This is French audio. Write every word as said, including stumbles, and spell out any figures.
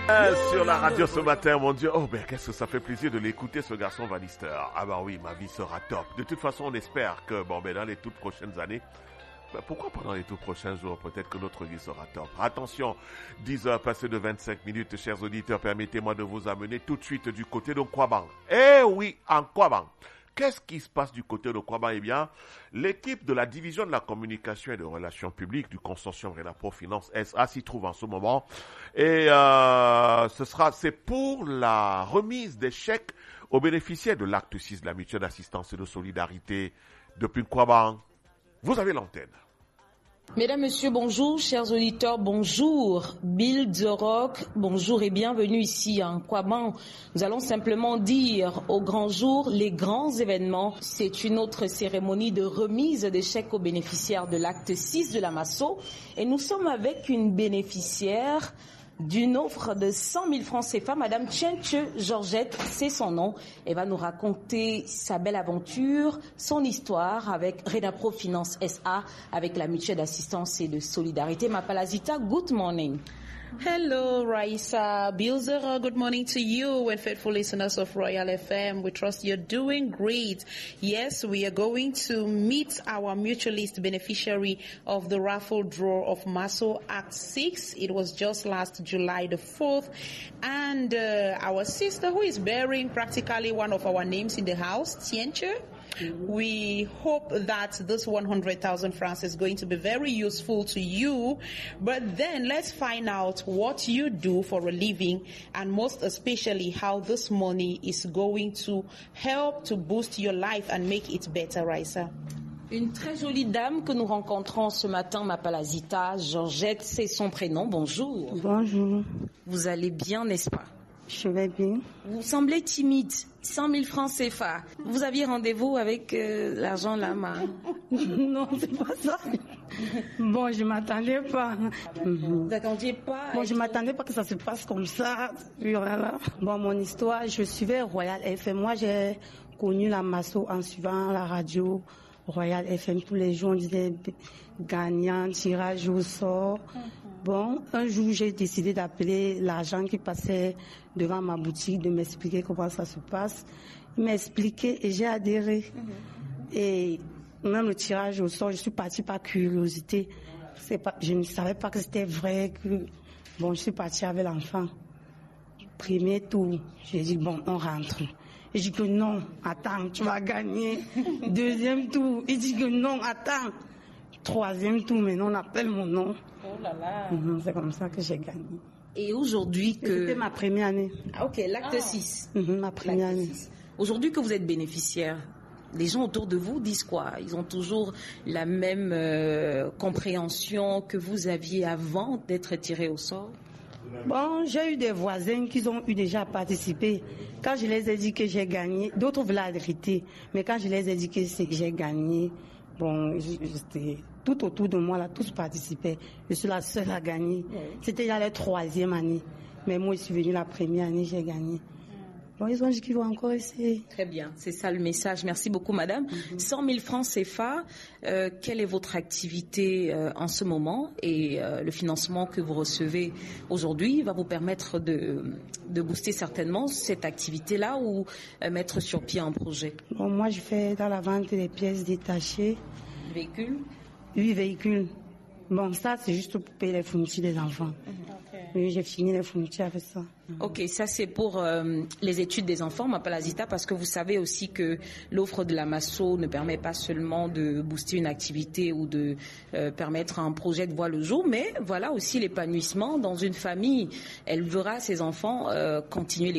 Sur la radio ce matin, mon Dieu, oh ben qu'est-ce que ça fait plaisir de l'écouter, ce garçon Van Lister. Ah bah oui, ma vie sera top. De toute façon, on espère que bon ben dans les toutes prochaines années, ben pourquoi pendant les tout prochains jours, peut-être que notre vie sera top. Attention, dix heures passées de vingt-cinq minutes, chers auditeurs, permettez-moi de vous amener tout de suite du côté de Kwabang. Eh oui, en Kwabang. Qu'est-ce qui se passe du côté de Kwabang? Eh bien, l'équipe de la division de la communication et des relations publiques du consortium Renapro Finance S A s'y trouve en ce moment. Et euh, ce sera, c'est pour la remise des chèques aux bénéficiaires de l'acte six de la mutuelle d'assistance et de solidarité depuis Kwabang. Vous avez l'antenne. Mesdames, Messieurs, bonjour, chers auditeurs, bonjour, Bill The Rock, bonjour et bienvenue ici en Kwabang. Nous allons simplement dire au grand jour, les grands événements. C'est une autre cérémonie de remise des chèques aux bénéficiaires de l'acte six de la Masso et nous sommes avec une bénéficiaire d'une offre de cent mille francs C F A, Madame Tchenche Georgette, c'est son nom. Elle va nous raconter sa belle aventure, son histoire avec Renapro Finance S A, avec la mutuelle d'assistance et de solidarité. Mapalazita, good morning. Hello, Raisa Bilzera. Good morning to you and faithful listeners of Royal F M. We trust you're doing great. Yes, we are going to meet our mutualist beneficiary of the raffle draw of Masso Act six. It was just last July the fourth. And uh, our sister who is bearing practically one of our names in the house, Tienche. We hope that this one hundred thousand francs is going to be very useful to you. But then let's find out what you do for a living and most especially how this money is going to help to boost your life and make it better, Raisa. Une très jolie dame que nous rencontrons ce matin, Mapalazita, Georgette, c'est son prénom. Bonjour. Bonjour. Vous allez bien, n'est-ce pas? Je vais bien. Vous semblez timide. cent mille francs C F A. Vous aviez rendez-vous avec euh, l'argent là-bas? Non, c'est pas ça. Bon, je m'attendais pas. Vous n'attendiez pas? Bon, je m'attendais pas que ça se passe comme ça. Voilà. Bon, mon histoire, je suivais Royal F M. Moi, j'ai connu la Masso en suivant la radio Royal F M. Tous les jours, on disait gagnant, tirage au sort. Bon, un jour, j'ai décidé d'appeler l'agent qui passait devant ma boutique, de m'expliquer comment ça se passe. Il m'a expliqué et j'ai adhéré. Mm-hmm. Et même le tirage au sort, je suis partie par curiosité. C'est pas, je ne savais pas que c'était vrai. Que, bon, je suis partie avec l'enfant. Premier tour, j'ai dit, bon, on rentre. Il dit que non, attends, tu vas gagner. Deuxième tour, il dit que non, attends. Troisième tour, maintenant on appelle mon nom. Oh là là. Mmh, c'est comme ça que j'ai gagné. Et aujourd'hui que... C'était ma première année. Ah ok, l'acte ah. six. Mmh, ma première année. Aujourd'hui que vous êtes bénéficiaire, les gens autour de vous disent quoi? Ils ont toujours la même euh, compréhension que vous aviez avant d'être tiré au sort? Bon, j'ai eu des voisins qui ont eu déjà participé. Quand je les ai dit que j'ai gagné, d'autres voulaient arrêter. Mais quand je les ai dit que c'est que j'ai gagné, bon, j'étais tout autour de moi, là, tous participaient. Je suis la seule à gagner. Oui. C'était déjà la troisième année. Mais moi, je suis venue la première année, j'ai gagné. Bon, ils ont dit qu'ils vont encore essayer. Très bien, c'est ça le message. Merci beaucoup, madame. Mm-hmm. cent mille francs C F A, euh, quelle est votre activité euh, en ce moment? Et euh, le financement que vous recevez aujourd'hui va vous permettre de, de booster certainement cette activité-là ou euh, mettre sur pied un projet? Bon, moi, je fais dans la vente des pièces détachées. Véhicules? Oui, véhicules. Bon, ça, c'est juste pour payer les fournitures des enfants. Mm-hmm. Oui, j'ai fini les fournitures avec ça. Ok, ça c'est pour euh, les études des enfants, Mapalazita, parce que vous savez aussi que l'offre de la Masso ne permet pas seulement de booster une activité ou de euh, permettre à un projet de voir le jour, mais voilà aussi l'épanouissement dans une famille. Elle verra ses enfants euh, continuer les